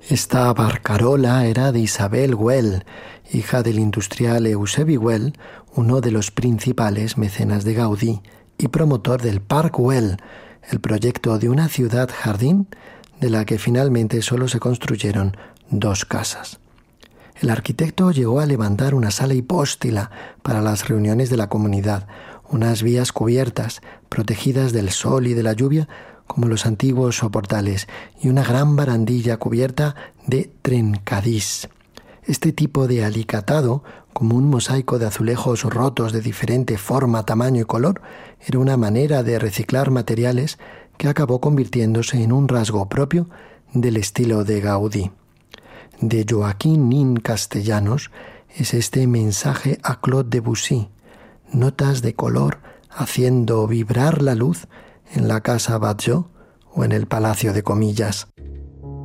Esta barcarola era de Isabel Güell, hija del industrial Eusebi Güell, uno de los principales mecenas de Gaudí y promotor del Parc Güell, el proyecto de una ciudad-jardín de la que finalmente solo se construyeron 2 casas. El arquitecto llegó a levantar una sala hipóstila para las reuniones de la comunidad, unas vías cubiertas, protegidas del sol y de la lluvia, como los antiguos soportales, y una gran barandilla cubierta de trencadís. Este tipo de alicatado, como un mosaico de azulejos rotos de diferente forma, tamaño y color, era una manera de reciclar materiales que acabó convirtiéndose en un rasgo propio del estilo de Gaudí. De Joaquín Nin Castellanos es este mensaje a Claude Debussy, notas de color haciendo vibrar la luz en la casa Batlló o en el Palacio de Comillas.